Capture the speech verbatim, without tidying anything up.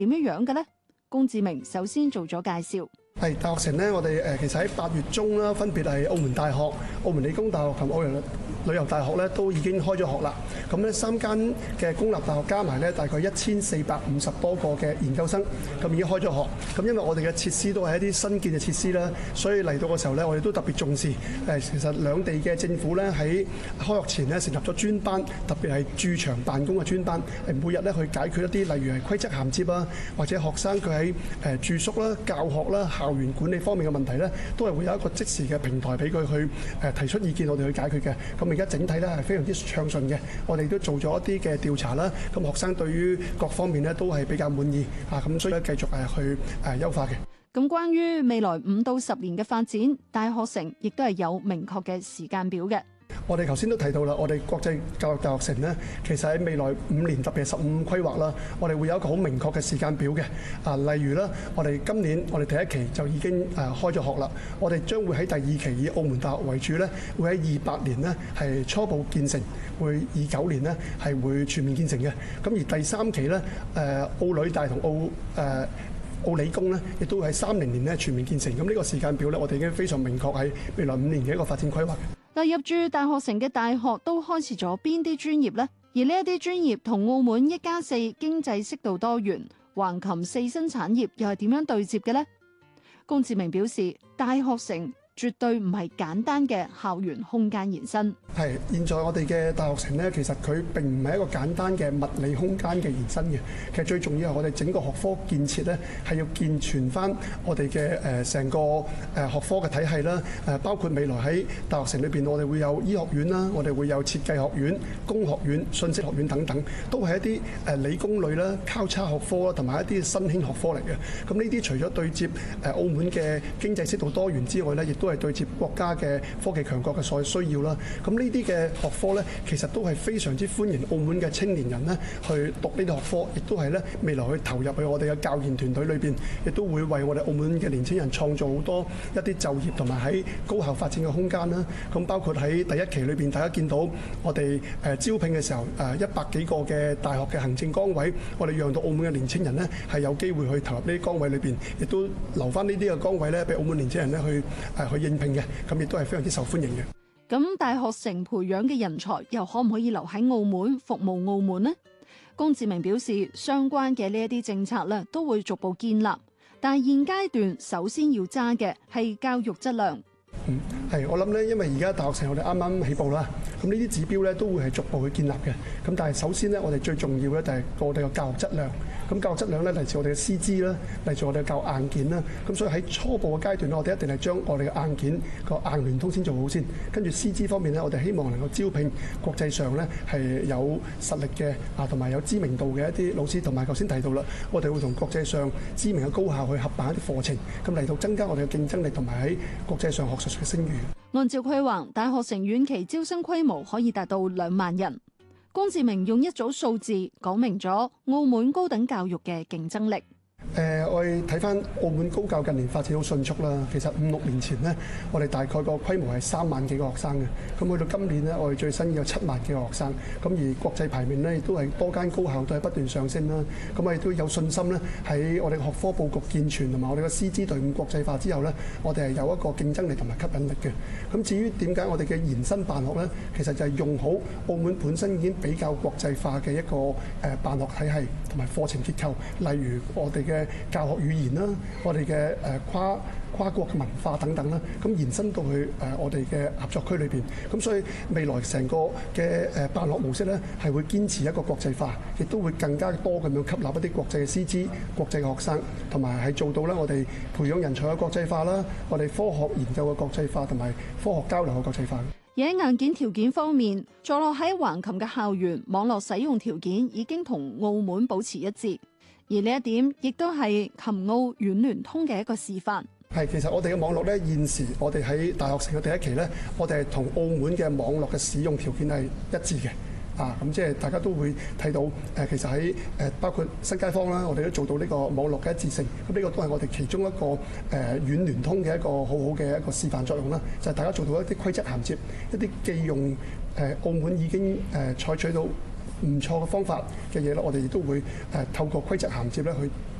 點樣樣嘅呢？龔志明首先做咗介紹。 係大學城咧，我哋誒其實喺八月中啦，分別係澳門大學、澳門理工大學同澳門旅遊大學咧，都已經開咗學啦。咁咧三間嘅公立大學加埋咧，大概一千四百五十多個嘅研究生，咁已經開咗學。咁因為我哋嘅設施都係一啲新建嘅設施啦，所以嚟到嘅時候咧，我哋都特別重視。誒，其實兩地嘅政府咧喺開學前咧成立咗專班，特別係駐場辦公嘅專班，係每日咧去解決一啲例如係規則銜接啊，或者學生佢喺誒住宿啦、教學啦、校園管理方面嘅問題咧，都係會有一個即時嘅平台俾佢去誒提出意見，我哋去解決嘅。咁而家整體咧係非常之暢順嘅，我哋都做咗一啲嘅調查啦。咁學生對於各方面咧都係比較滿意啊，咁所以繼續誒去誒優化嘅。 咁關於未來五到十年嘅發展，大學城亦都係有明確嘅時間表嘅。 我哋頭先都提到啦，我哋國際教育大學城咧，其實喺未來五年，特別係十五規劃啦，我哋會有一個好明確嘅時間表嘅。啊，例如啦，我哋今年我哋第一期就已經誒開咗學啦，我哋將會喺第二期以澳門大學為主咧，會喺二八年呢係初步建成，會二九年呢係會全面建成嘅。咁而第三期咧，誒澳旅大同澳誒澳理工咧，亦都會喺三零年咧全面建成。咁呢個時間表咧，我哋已經非常明確喺未來五年嘅一個發展規劃。 嗱，入駐大學城嘅大學都開設咗邊啲專業呢？而呢一啲專業同澳門一加四經濟適度多元、橫琴四新產業又係點樣對接嘅呢？龔志明表示，大學城絕對唔係簡單嘅校園空間延伸。 係，現在我哋嘅大學城咧，其實佢並唔係一個簡單嘅物理空間嘅延伸嘅。其實最重要係我哋整個學科建設咧，係要健全翻我哋嘅誒成個誒學科嘅體系啦。誒包括未來喺大學城裏邊，我哋會有醫學院啦，我哋會有設計學院、工學院、信息學院等等，都係一啲誒理工類啦、交叉學科啦，同埋一啲新興學科嚟嘅。咁呢啲除咗對接誒澳門嘅經濟適度多元之外咧，亦都係對接國家嘅科技強國嘅所需要啦。咁呢啲嘅學科咧，其實都係非常之歡迎澳門嘅青年人咧去讀呢啲學科，亦都係咧未來去投入去我哋嘅教研團隊裏邊，亦都會為我哋澳門嘅年輕人創造好多一啲就業同埋喺高校發展嘅空間啦。咁包括喺第一期裏邊，大家見到我哋誒招聘嘅時候，誒一百幾個嘅大學嘅行政崗位，我哋讓到澳門嘅年輕人咧係有機會去投入呢啲崗位裏邊，亦都留翻呢啲嘅崗位咧俾澳門年輕人咧去誒去應聘嘅，咁亦都係非常之受歡迎嘅。 咁大學城培養嘅人才又可唔可以留喺澳門服務澳門呢？龔志明表示，相關嘅呢一啲政策咧都會逐步建立，但係現階段首先要揸嘅係教育質量。 嗯，係，我諗咧，因為而家大學城我哋啱啱起步啦，咁呢啲指標咧都會係逐步去建立嘅。咁但係首先咧，我哋最重要咧就係我哋嘅教育質量。咁教育質量咧嚟自我哋嘅師資啦，嚟自我哋嘅教育硬件啦。咁所以喺初步嘅階段咧，我哋一定係將我哋嘅硬件個硬聯通先做好先。跟住師資方面咧，我哋希望能夠招聘國際上咧係有實力嘅啊，同埋有知名度嘅一啲老師。同埋頭先提到啦，我哋會同國際上知名嘅高校去合辦一啲課程，咁嚟到增加我哋嘅競爭力同埋喺國際上學術嘅聲譽。 按照規劃，大學城遠期招生規模可以達到兩萬人。龔志明用一組數字講明咗澳門高等教育嘅競爭力。 誒、呃，我哋睇翻澳門高教近年發展好迅速啦。其實五六年前呢，我哋大概個規模係三萬幾個學生嘅。咁去到今年呢，我哋最新有七萬幾個學生。咁而國際排名呢，亦都係多間高校都係不斷上升啦。咁我哋都有信心呢，喺我哋嘅學科佈局健全同埋我哋嘅師資隊伍國際化之後呢，我哋係有一個競爭力同埋吸引力嘅。咁至於點解我哋嘅延伸辦學呢？其實就係用好澳門本身已經比較國際化嘅一個誒辦學體系同埋課程結構，例如我哋嘅教學語言啦，我哋嘅誒跨跨國嘅文化等等啦，咁延伸到去誒我哋嘅合作區裏邊，咁所以未來成個嘅誒辦學模式咧，係會堅持一個國際化，亦都會更加多咁樣吸納一啲國際嘅師資、國際嘅學生，同埋係做到咧我哋培養人才嘅國際化啦，我哋科學研究嘅國際化同埋科學交流嘅國際化。 而喺硬件條件方面，坐落喺橫琴嘅校園網絡使用條件已經同澳門保持一致。而呢一點亦都係琴澳軟聯通嘅一個示範。 係，其實我哋嘅網絡咧，現時我哋喺大學城嘅第一期咧，我哋係同澳門嘅網絡嘅使用條件係一致嘅。啊，咁即係大家都會睇到誒，其實喺誒包括新街坊啦，我哋都做到呢個網絡嘅一致性。咁呢個都係我哋其中一個誒軟聯通嘅一個好好嘅一個示範作用啦。就係大家做到一啲規則銜接，一啲既用誒澳門已經誒採取到唔錯嘅方法嘅嘢咧，我哋亦都會誒透過規則銜接咧去